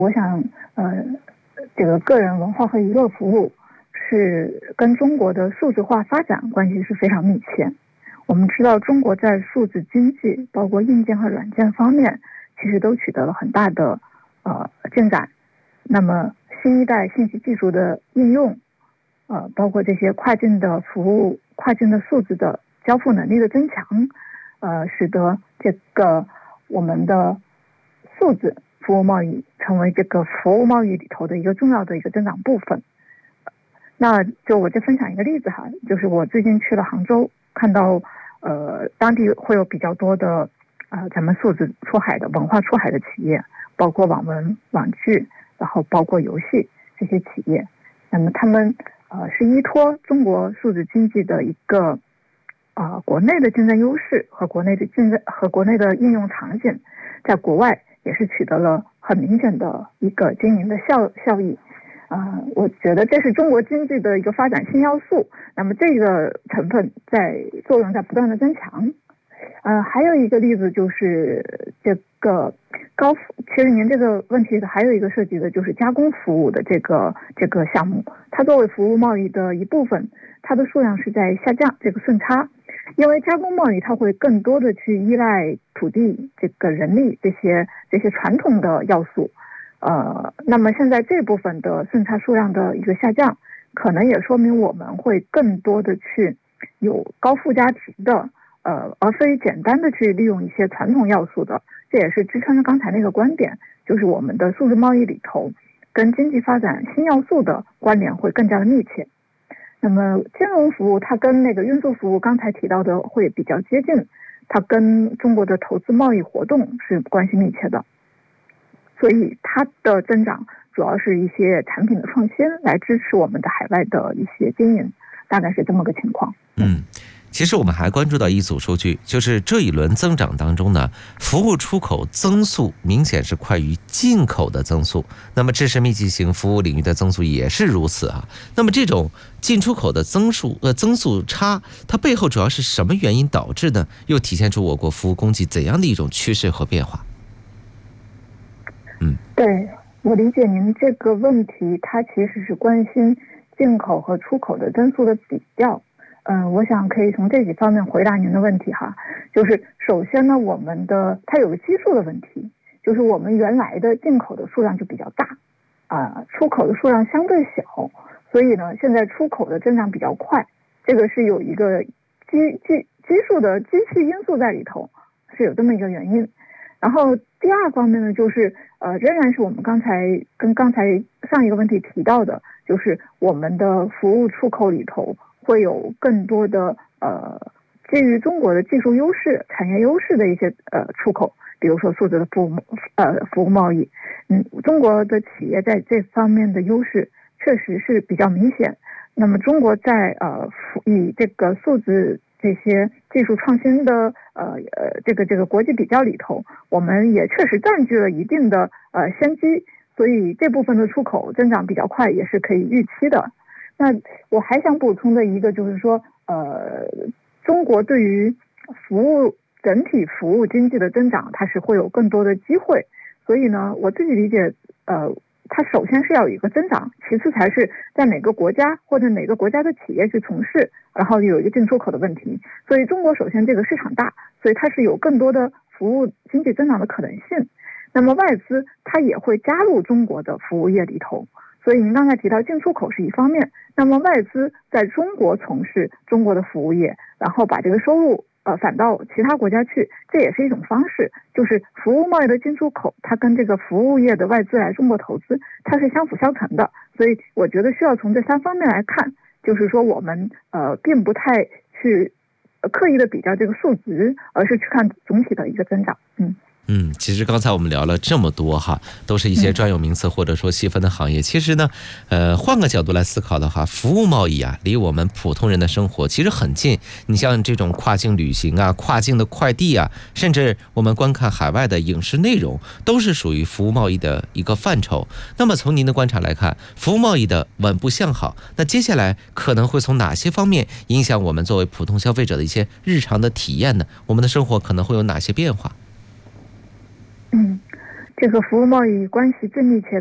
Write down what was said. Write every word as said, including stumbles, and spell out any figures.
我想，呃，这个个人文化和娱乐服务是跟中国的数字化发展关系是非常密切。我们知道，中国在数字经济，包括硬件和软件方面，其实都取得了很大的呃进展。那么，新一代信息技术的应用，呃，包括这些跨境的服务、跨境的数字的交付能力的增强，呃，使得这个我们的数字服务贸易成为这个服务贸易里头的一个重要的一个增长部分。那就我就分享一个例子哈，就是我最近去了杭州，看到呃当地会有比较多的呃咱们数字出海的文化出海的企业，包括网文、网剧，然后包括游戏这些企业。那么他们呃是依托中国数字经济的一个啊、呃、国内的竞争优势和国内的竞争和国内的应用场景，在国外也是取得了很明显的一个经营的效效益。啊、呃，我觉得这是中国经济的一个发展新要素。那么这个成分在作用在不断的增强。呃，还有一个例子就是这个高，其实您这个问题还有一个涉及的就是加工服务的这个这个项目，它作为服务贸易的一部分，它的数量是在下降，这个顺差。因为加工贸易它会更多的去依赖土地、这个人力这些这些传统的要素。呃，那么现在这部分的顺差数量的一个下降，可能也说明我们会更多的去有高附加值的，呃，而非简单的去利用一些传统要素的。这也是支撑着刚才那个观点，就是我们的数字贸易里头跟经济发展新要素的关联会更加的密切。那么金融服务它跟那个运输服务刚才提到的会比较接近，它跟中国的投资贸易活动是关系密切的。所以它的增长主要是一些产品的创新来支持我们的海外的一些经营，大概是这么个情况。 嗯，其实我们还关注到一组数据，就是这一轮增长当中呢，服务出口增速明显是快于进口的增速。那么知识密集型服务领域的增速也是如此啊。那么这种进出口的增速呃增速差，它背后主要是什么原因导致的？又体现出我国服务供给怎样的一种趋势和变化？ 嗯，对，我理解您这个问题，它其实是关心进口和出口的增速的比较。嗯、呃，我想可以从这几方面回答您的问题哈。就是首先呢，我们的它有个基数的问题，就是我们原来的进口的数量就比较大，啊、呃，出口的数量相对小，所以呢，现在出口的增长比较快，这个是有一个基基基数的机器因素在里头，是有这么一个原因。然后第二方面呢，就是呃，仍然是我们刚才跟刚才上一个问题提到的，就是我们的服务出口里头会有更多的呃基于中国的技术优势、产业优势的一些呃出口，比如说数字的服务呃服务贸易。嗯，中国的企业在这方面的优势确实是比较明显。那么中国在呃以这个数字这些技术创新的呃呃这个这个国际比较里头，我们也确实占据了一定的呃先机，所以这部分的出口增长比较快，也是可以预期的。那我还想补充的一个就是说，呃，中国对于服务整体服务经济的增长，它是会有更多的机会。所以呢，我自己理解，呃。它首先是要有一个增长，其次才是在每个国家或者每个国家的企业去从事，然后有一个进出口的问题。所以中国首先这个市场大，所以它是有更多的服务经济增长的可能性。那么外资它也会加入中国的服务业里头，所以您刚才提到进出口是一方面，那么外资在中国从事中国的服务业，然后把这个收入呃，反到其他国家去，这也是一种方式。就是服务贸易的进出口，它跟这个服务业的外资来中国投资，它是相辅相成的。所以我觉得需要从这三方面来看，就是说我们呃并不太去刻意的比较这个数值，而是去看总体的一个增长。嗯。 嗯，其实刚才我们聊了这么多哈，都是一些专有名词或者说细分的行业。其实呢，呃，换个角度来思考的话，服务贸易啊，离我们普通人的生活其实很近。你像这种跨境旅行啊、跨境的快递啊，甚至我们观看海外的影视内容，都是属于服务贸易的一个范畴。那么从您的观察来看，服务贸易的稳步向好，那接下来可能会从哪些方面影响我们作为普通消费者的一些日常的体验呢？我们的生活可能会有哪些变化？ 嗯， 这个服务贸易关系最密切